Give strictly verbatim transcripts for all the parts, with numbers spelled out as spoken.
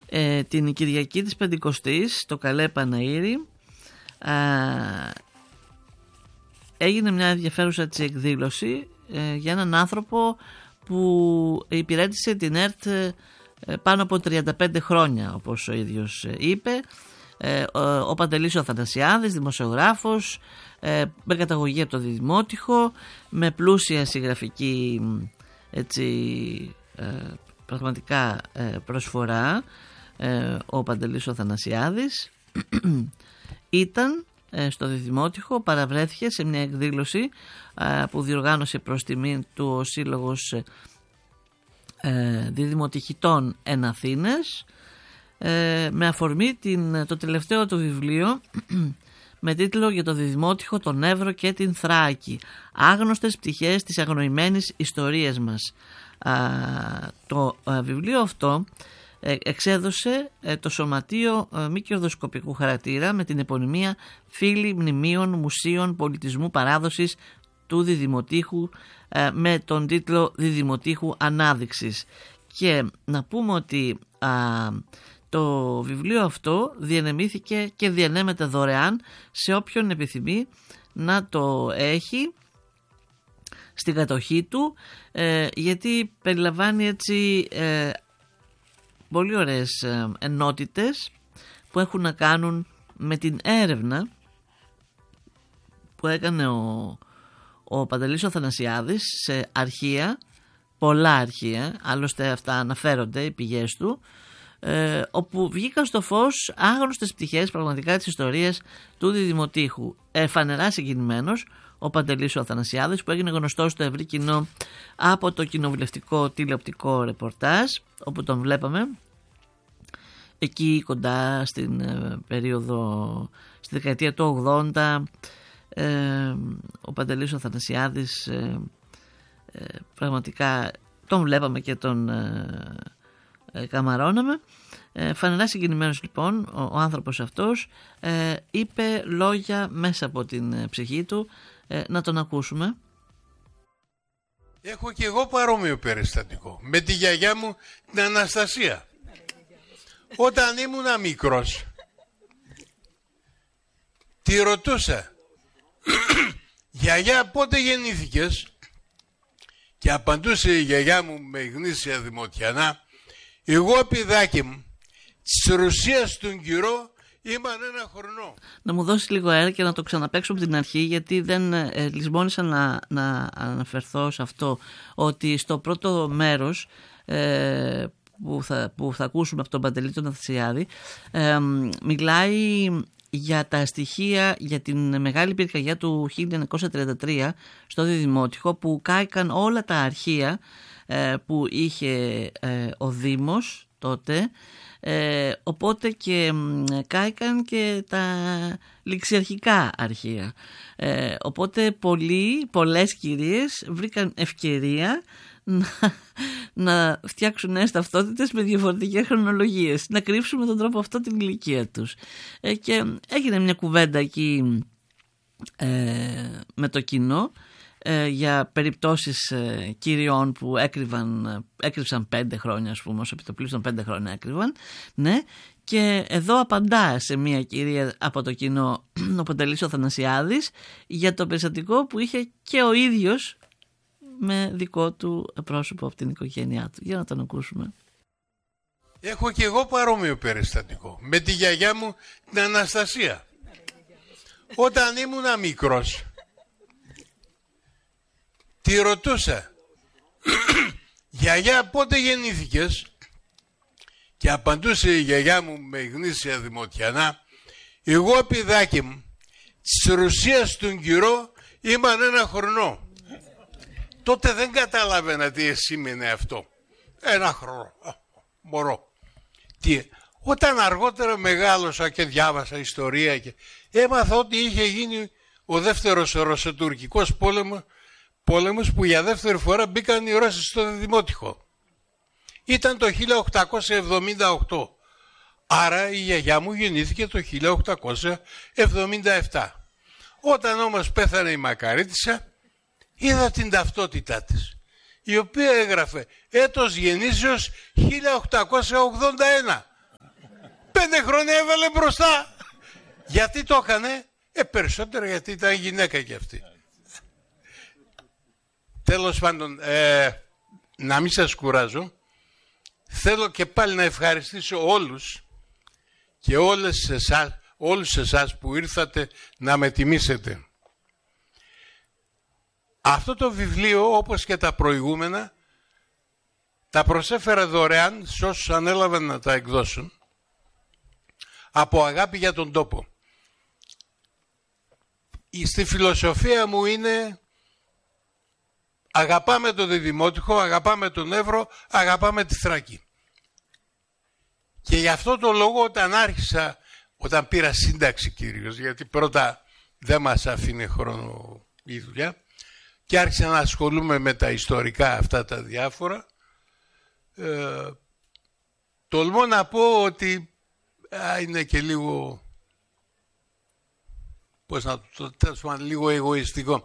ε, την Κυριακή της Πεντηκοστής, το Καλέ Παναήρι, ε, έγινε μια ενδιαφέρουσα έτσι, εκδήλωση ε, για έναν άνθρωπο που υπηρέτησε την ΕΡΤ ε, πάνω από τριάντα πέντε χρόνια, όπως ο ίδιος είπε. Ε, ο, ο Παντελής ο Αθανασιάδης, δημοσιογράφος, ε, με καταγωγή από το Δημότυχο, με πλούσια συγγραφική έτσι, ε, πραγματικά ε, προσφορά. ε, ο Παντελής ο Αθανασιάδης ήταν ε, στο Δημότυχο, παραβρέθηκε σε μια εκδήλωση ε, που διοργάνωσε προς τιμή του ο Σύλλογος ε, Διδημοτυχητών εν Αθήνες, ε, με αφορμή την, το τελευταίο του βιβλίο με τίτλο «Για το Διδημότυχο, τον Εύρο και την Θράκη. Άγνωστες πτυχές της αγνοημένης ιστορίας μας». Α, το α, βιβλίο αυτό ε, εξέδωσε ε, το Σωματείο ε, Μη Κερδοσκοπικού Χαρακτήρα με την επωνυμία «Φίλοι Μνημείων Μουσείων Πολιτισμού Παράδοσης του Διδημοτύχου», ε, με τον τίτλο «Διδημοτύχου Ανάδειξης». Και να πούμε ότι α, το βιβλίο αυτό διανεμήθηκε και διανέμεται δωρεάν σε όποιον επιθυμεί να το έχει στην κατοχή του, ε, γιατί περιλαμβάνει έτσι ε, πολύ ωραίες ε, ενότητες που έχουν να κάνουν με την έρευνα που έκανε ο, ο Παντελής ο Αθανασιάδης σε αρχεία, πολλά αρχεία, άλλωστε αυτά αναφέρονται οι πηγές του, ε, όπου βγήκαν στο φως άγνωστες πτυχές πραγματικά της ιστορίας του Διδημοτύχου. Ε, φανερά συγκινημένος ο Παντελής ο Αθανασιάδης, που έγινε γνωστός στο ευρύ κοινό από το κοινοβουλευτικό τηλεοπτικό ρεπορτάζ, όπου τον βλέπαμε εκεί κοντά στην ε, περίοδο, στη δεκαετία του ογδόντα. ε, ο Παντελής ο Αθανασιάδης ε, ε, πραγματικά τον βλέπαμε και τον ε, ε, καμαρώναμε. Ε, φανερά συγκινημένος λοιπόν ο, ο άνθρωπος αυτός, ε, είπε λόγια μέσα από την ε, ψυχή του. Ε, να τον ακούσουμε. Έχω και εγώ παρόμοιο περιστατικό με τη γιαγιά μου την Αναστασία. Όταν ήμουνα μικρός τη ρωτούσα «Γιαγιά, πότε γεννήθηκες?» Και απαντούσε η γιαγιά μου με γνήσια δημοτιανά «Εγώ, παιδάκι μου, της Ρωσίας τον καιρό ήμαν ένα χρονό». Να μου δώσει λίγο αέρα και να το ξαναπαίξω από την αρχή, γιατί δεν ε, λησμόνησα να, να αναφερθώ σε αυτό, ότι στο πρώτο μέρος ε, που, θα, που θα ακούσουμε από τον Παντελή τον Αθανασιάδη, ε, μιλάει για τα στοιχεία για την μεγάλη πυρκαγιά του χίλια εννιακόσια τριάντα τρία στο Διδημότυχο, που κάηκαν όλα τα αρχεία ε, που είχε ε, ο Δήμος τότε. Ε, οπότε και κάηκαν και τα ληξιαρχικά αρχεία. Ε, οπότε πολλοί, πολλές κυρίες βρήκαν ευκαιρία να, να φτιάξουν νέες ταυτότητες με διαφορετικές χρονολογίες, να κρύψουν με τον τρόπο αυτό την ηλικία τους. Ε, και έγινε μια κουβέντα εκεί ε, με το κοινό ε, για περιπτώσεις ε, κυριών που έκρυβαν, έκρυψαν πέντε χρόνια, ας πούμε, ως επιτοπλίστων πέντε χρόνια έκρυβαν, ναι, και εδώ απαντά σε μια κυρία από το κοινό ο Παντελής ο Αθανασιάδης για το περιστατικό που είχε και ο ίδιος με δικό του πρόσωπο από την οικογένειά του. Για να τον ακούσουμε. Έχω και εγώ παρόμοιο περιστατικό με τη γιαγιά μου την Αναστασία. Όταν ήμουνα μικρός τη ρωτούσα «Γιαγιά, πότε γεννήθηκες?» Και απαντούσε η γιαγιά μου με γνήσια δημοτιανά «Εγώ, παιδάκι μου, της Ρωσίας τον καιρό ήμαν ένα χρονό». Τότε δεν καταλάβαινα τι σήμαινε αυτό. Ένα χρόνο. Μωρό. Τι. Όταν αργότερα μεγάλωσα και διάβασα ιστορία και έμαθα ότι είχε γίνει ο δεύτερος ρωσοτουρκικός πόλεμο, πόλεμος που για δεύτερη φορά μπήκαν οι Ρώσοι στο Δημότυχο. Ήταν το χίλια οκτακόσια εβδομήντα οκτώ. Άρα η γιαγιά μου γεννήθηκε το χίλια οκτακόσια εβδομήντα επτά. Όταν όμως πέθανε η Μακαρίτισσα, είδα την ταυτότητά της, η οποία έγραφε έτος γεννήσεως χίλια οκτακόσια ογδόντα ένα. πέντε χρόνια έβαλε μπροστά. Γιατί το έκανε? Ε, περισσότερο γιατί ήταν γυναίκα κι αυτή. Τέλος πάντων, ε, να μην σας κουράζω, θέλω και πάλι να ευχαριστήσω όλους και όλες εσάς, όλους εσάς που ήρθατε να με τιμήσετε. Αυτό το βιβλίο, όπως και τα προηγούμενα, τα προσέφερα δωρεάν σε όσους ανέλαβαν να τα εκδώσουν, από αγάπη για τον τόπο. Στη φιλοσοφία μου είναι αγαπάμε το Διδημότυχο, αγαπάμε τον Εύρο, αγαπάμε τη Θράκη. Και γι' αυτό το λόγο όταν άρχισα, όταν πήρα σύνταξη κυρίως, γιατί πρώτα δεν μας αφήνε χρόνο η δουλειά, και άρχισα να ασχολούμαι με τα ιστορικά αυτά τα διάφορα, ε, τολμώ να πω ότι α, είναι και λίγο, πώς να το πω, λίγο εγωιστικό.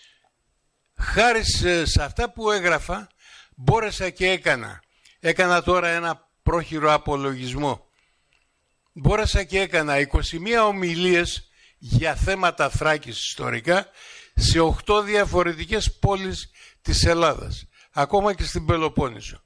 Χάρη σε αυτά που έγραφα, μπόρεσα και έκανα. Έκανα τώρα ένα πρόχειρο απολογισμό. Μπόρεσα και έκανα είκοσι μία ομιλίες για θέματα Θράκης ιστορικά σε οκτώ διαφορετικές πόλεις της Ελλάδας, ακόμα και στην Πελοπόννησο.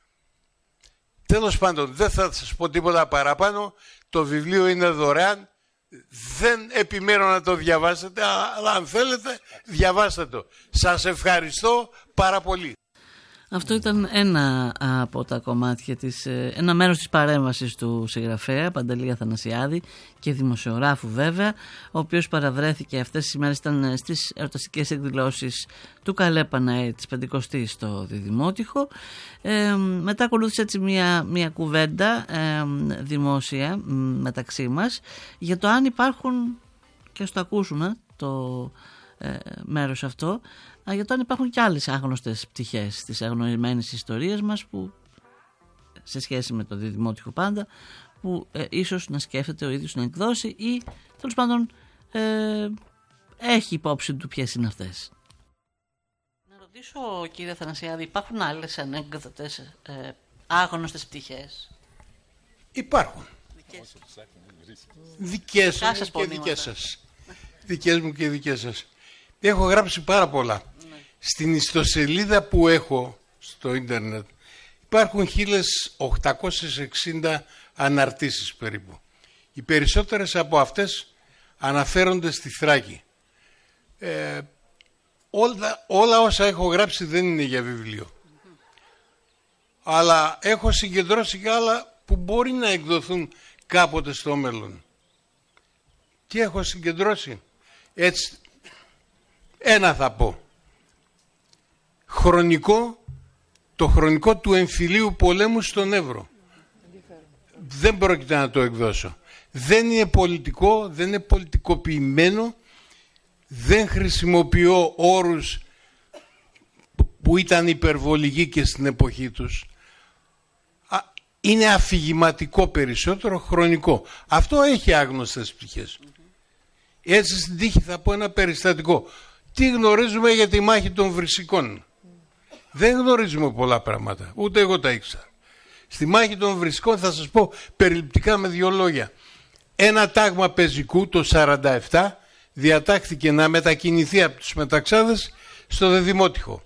Τέλος πάντων, δεν θα σας πω τίποτα παραπάνω, το βιβλίο είναι δωρεάν, δεν επιμένω να το διαβάσετε, αλλά αν θέλετε διαβάστε το. Σας ευχαριστώ πάρα πολύ. Αυτό ήταν ένα από τα κομμάτια της, ένα μέρος της παρέμβασης του συγγραφέα Παντελή Αθανασιάδη και δημοσιογράφου βέβαια, ο οποίος παραβρέθηκε αυτές τις ημέρες, ήταν στις εορταστικές εκδηλώσεις του Καλέ Παναή της Πεντηκοστής στο Διδημότυχο. Ε, μετά ακολούθησε έτσι μια, μια κουβέντα ε, δημόσια μεταξύ μας για το αν υπάρχουν, και ας το ακούσουμε το ε, μέρος αυτό, για το αν υπάρχουν και άλλες άγνωστες πτυχές της αγνοημένης ιστορίας μας, που σε σχέση με το Διδημότυχο πάντα, που ε, ίσως να σκέφτεται ο ίδιος να εκδώσει ή τέλος πάντων ε, έχει υπόψη του ποιες είναι αυτές. Να ρωτήσω, κύριε Αθανασιάδη, υπάρχουν άλλες ανέκδοτες ε, άγνωστες πτυχές? Υπάρχουν. Δικές, δικές μου και πονήματα. Δικές σας. Δικές μου και δικές σας. Έχω γράψει πάρα πολλά. Ναι. Στην ιστοσελίδα που έχω στο ίντερνετ υπάρχουν χίλια οκτακόσιες εξήντα αναρτήσεις περίπου. Οι περισσότερες από αυτές αναφέρονται στη Θράκη. Ε, όλα, όλα όσα έχω γράψει δεν είναι για βιβλίο. Mm-hmm. Αλλά έχω συγκεντρώσει και άλλα που μπορεί να εκδοθούν κάποτε στο μέλλον. Τι έχω συγκεντρώσει? Έτσι, ένα θα πω. Χρονικό, το χρονικό του εμφυλίου πολέμου στον Εύρο. Δεν πρόκειται να το εκδώσω. Δεν είναι πολιτικό, δεν είναι πολιτικοποιημένο, δεν χρησιμοποιώ όρους που ήταν υπερβολικοί και στην εποχή τους. Είναι αφηγηματικό περισσότερο, χρονικό. Αυτό έχει άγνωστες πτυχές. Έτσι στην τύχη θα πω ένα περιστατικό. Τι γνωρίζουμε για τη μάχη των Βρυσικών? Δεν γνωρίζουμε πολλά πράγματα, ούτε εγώ τα ήξερα. Στη μάχη των Βρυσικών θα σας πω περιληπτικά με δύο λόγια. Ένα τάγμα πεζικού το σαράντα επτά διατάχθηκε να μετακινηθεί από τους Μεταξάδες στο Διδημότυχο.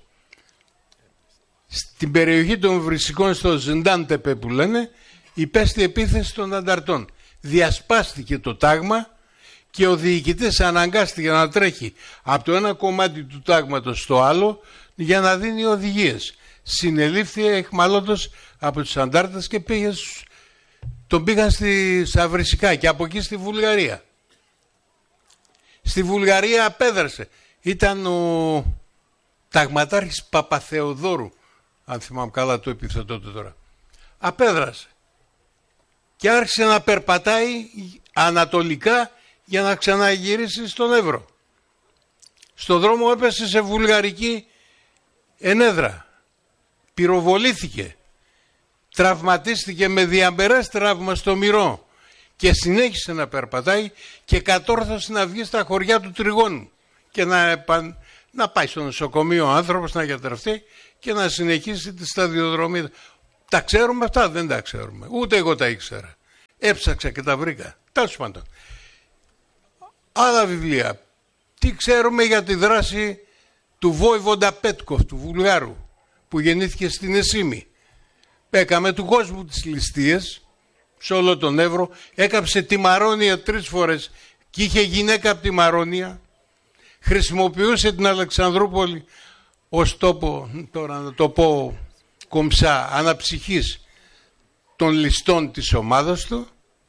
Στην περιοχή των Βρυσικών, στο Ζεντάντεπε που λένε, υπέστη επίθεση των ανταρτών. Διασπάστηκε το τάγμα και ο διοικητής αναγκάστηκε να τρέχει από το ένα κομμάτι του τάγματος στο άλλο για να δίνει οδηγίες. Συνελήφθη εχμαλώτος από τους αντάρτες και πήγε, τον πήγαν στη, στα Βρυσικά και από εκεί στη Βουλγαρία. Στη Βουλγαρία απέδρασε. Ήταν ο ταγματάρχης Παπαθεοδόρου, αν θυμάμαι καλά το επίθετό του τώρα. Απέδρασε και άρχισε να περπατάει ανατολικά για να ξαναγυρίσει στον Εύρο. Στο δρόμο έπεσε σε βουλγαρική ενέδρα. Πυροβολήθηκε. Τραυματίστηκε με διαμπερές τραύμα στο μυρό και συνέχισε να περπατάει και κατόρθωσε να βγει στα χωριά του Τριγώνου και να, να πάει στο νοσοκομείο ο άνθρωπος να γιατρευτεί και να συνεχίσει τη σταδιοδρομία. Τα ξέρουμε αυτά? Δεν τα ξέρουμε. Ούτε εγώ τα ήξερα. Έψαξα και τα βρήκα. Τέλος πάντων. Άλλα βιβλία. Τι ξέρουμε για τη δράση του Βόιβοντα Πέτκοφ, του Βουλγάρου, που γεννήθηκε στην Εσήμη. Έκαμε του κόσμου τις ληστείες σε όλο τον Εύρο. Έκαψε τη Μαρόνια τρεις φορές και είχε γυναίκα από τη Μαρόνια. Χρησιμοποιούσε την Αλεξανδρούπολη ως τόπο, τώρα να το πω κομψά, αναψυχής των ληστών της ομάδας του.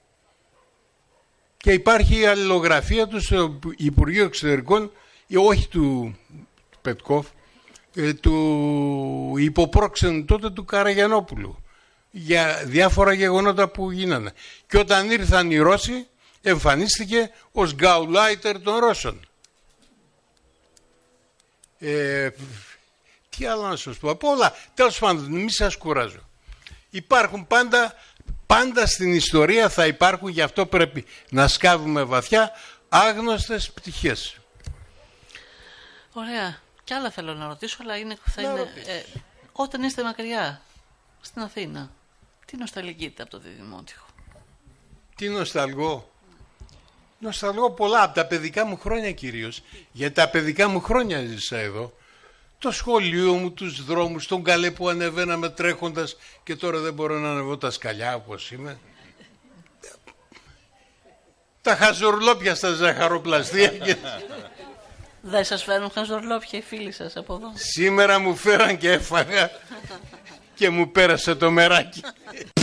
Και υπάρχει η αλληλογραφία του στο Υπουργείο Εξωτερικών, όχι του, του Πετκόφ, ε, του υποπρόξενου τότε του Καραγιανόπουλου, για διάφορα γεγονότα που γίνανε. Και όταν ήρθαν οι Ρώσοι, εμφανίστηκε ως γκαουλάιτερ των Ρώσων. Ε, τι άλλο να σας πω, από όλα, τέλος πάντων, μη σας κουράζω. Υπάρχουν πάντα, πάντα στην ιστορία θα υπάρχουν, γι' αυτό πρέπει να σκάβουμε βαθιά, άγνωστες πτυχές. Ωραία. Κι άλλα θέλω να ρωτήσω, αλλά είναι, θα είναι, ε, όταν είστε μακριά, στην Αθήνα, τι νοσταλγείτε από το Διδημότυχο? Τι νοσταλγώ? Νοσταλγώ πολλά, από τα παιδικά μου χρόνια κυρίως, γιατί τα παιδικά μου χρόνια ζήσα εδώ. Το σχολείο μου, τους δρόμους, τον καλέ που ανεβαίναμε τρέχοντας και τώρα δεν μπορώ να ανεβώ τα σκαλιά όπως είμαι. Τα χαζορλόπια στα ζαχαροπλαστεία. Και... Δεν σας φέρνουν χαζορλόπια οι φίλοι σας από εδώ? Σήμερα μου φέραν και έφαγα και μου πέρασε το μεράκι.